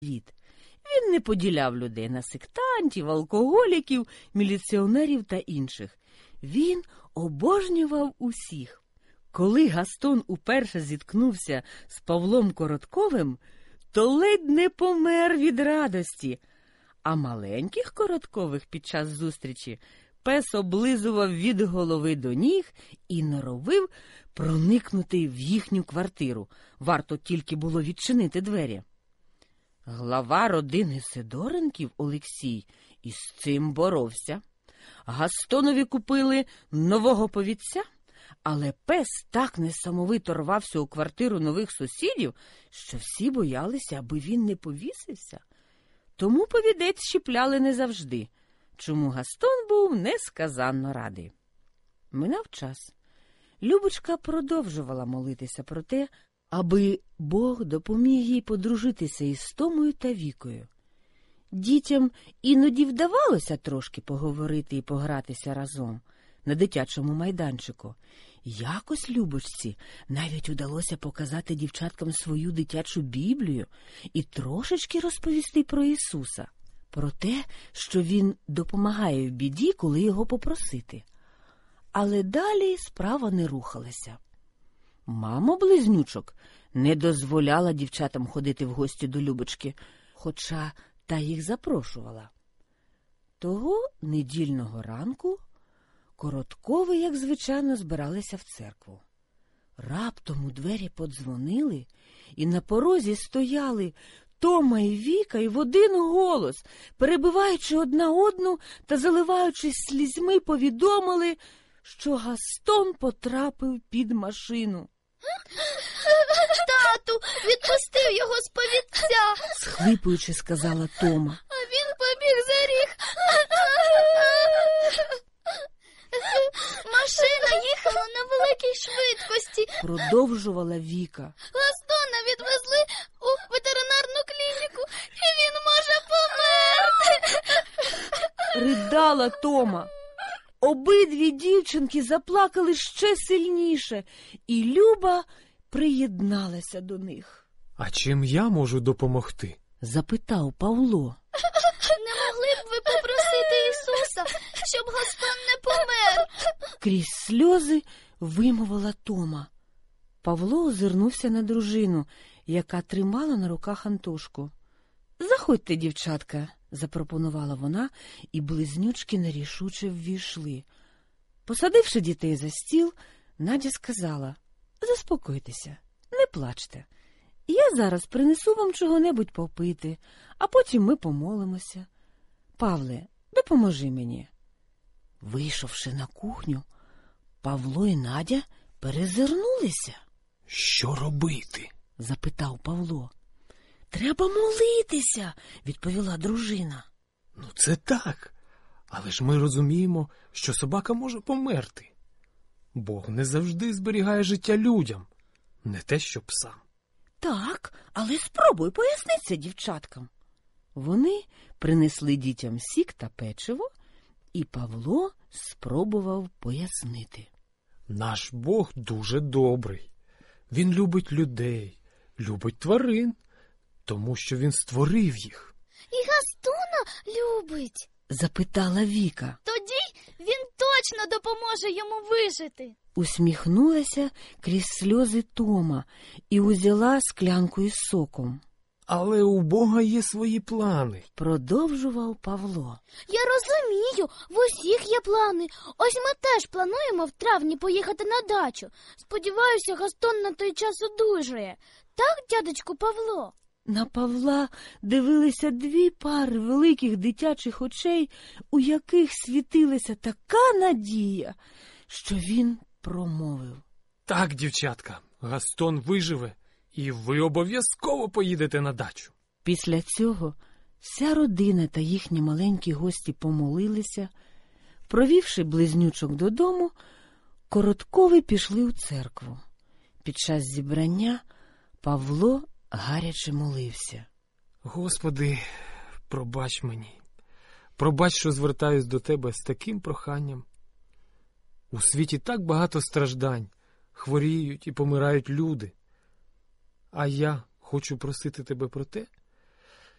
світ. Він не поділяв людей на сектантів, алкоголіків, міліціонерів та інших. Він обожнював усіх. Коли Гастон уперше зіткнувся з Павлом Коротковим, то ледь не помер від радості. А маленьких Короткових під час зустрічі пес облизував від голови до ніг і норовив проникнути в їхню квартиру. Варто тільки було відчинити двері. Глава родини Сидоренків Олексій із цим боровся. Гастонові купили нового повідця, але пес так несамовито рвався у квартиру нових сусідів, що всі боялися, аби він не повісився. Тому повідець щіпляли не завжди, чому Гастон був несказанно радий. Минав час. Любочка продовжувала молитися про те, аби Бог допоміг їй подружитися із Томою та Вікою. Дітям іноді вдавалося трошки поговорити і погратися разом на дитячому майданчику. Якось Любочці навіть удалося показати дівчаткам свою дитячу Біблію і трошечки розповісти про Ісуса, про те, що Він допомагає в біді, коли його попросити. Але далі справа не рухалася. Мама близнючок не дозволяла дівчатам ходити в гості до Любочки, хоча та їх запрошувала. Того недільного ранку Короткови, як звичайно, збиралися в церкву. Раптом у двері подзвонили, і на порозі стояли Тома і Віка, і в один голос, перебиваючи одна одну та заливаючись слізьми, повідомили, що Гастон потрапив під машину. Тату, відпустив його з повідця, схлипуючи, сказала Тома. А він побіг за ріг. Машина їхала на великій швидкості. Продовжувала Віка. Гастона відвезли у ветеринарну клініку, і він може померти. Ридала Тома. Обидві дівчинки заплакали ще сильніше, і Люба приєдналася до них. «А чим я можу допомогти?» – запитав Павло. Не могли б ви попросити Ісуса, щоб Гастон не помер? Крізь сльози вимовила Тома. Павло озирнувся на дружину, яка тримала на руках Антошку. «Заходьте, дівчатка», – запропонувала вона, і близнючки нерішуче ввійшли. Посадивши дітей за стіл, Надя сказала: «Заспокойтеся, не плачте. Я зараз принесу вам чого-небудь попити, а потім ми помолимося. Павле, допоможи мені». Вийшовши на кухню, Павло і Надя перезирнулися. «Що робити?» – запитав Павло. «Треба молитися», – відповіла дружина. «Ну це так, але ж ми розуміємо, що собака може померти. Бог не завжди зберігає життя людям, не те, що псам». «Так, але спробуй пояснити це дівчаткам». Вони принесли дітям сік та печиво, і Павло спробував пояснити. «Наш Бог дуже добрий. Він любить людей, любить тварин, тому що він створив їх». І Гастона любить? Запитала Віка. Тоді він точно допоможе йому вижити. Усміхнулася крізь сльози Тома і узяла склянку із соком. «Але у Бога є свої плани», – продовжував Павло. Я розумію, в усіх є плани. Ось ми теж плануємо в травні поїхати на дачу. Сподіваюся, Гастон на той час одужає. Так, дядечку Павло?» На Павла дивилися дві пари великих дитячих очей, у яких світилася така надія, що він промовив: «Так, дівчатка, Гастон виживе, і ви обов'язково поїдете на дачу». Після цього вся родина та їхні маленькі гості помолилися. Провівши близнючок додому, Короткові пішли у церкву. Під час зібрання Павло гаряче молився. «Господи, пробач мені. Пробач, що звертаюсь до Тебе з таким проханням. У світі так багато страждань, хворіють і помирають люди. А я хочу просити Тебе про те,